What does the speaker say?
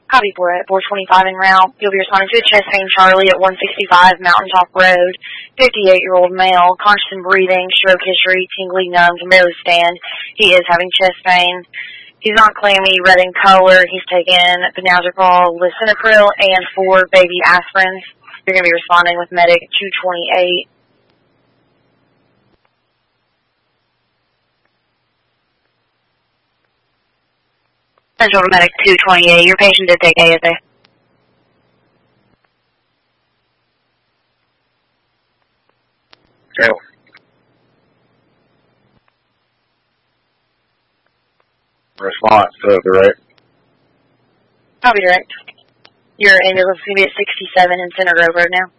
Copy for it, 425 en route. You'll be responding to a chest pain Charlie at 165 Mountaintop Road. 58-year-old male, conscious and breathing, stroke history, tingly, numb, can barely stand. He is having chest pain. He's not clammy, red in color. He's taken Benadryl, lisinopril, and 4 baby aspirins. You're going to be responding with medic 228. Central medic 228. Your patient did take ASA. Okay. Response to the right. Copy direct. Your ambulance is going to be at 67 in Center Grove Road now.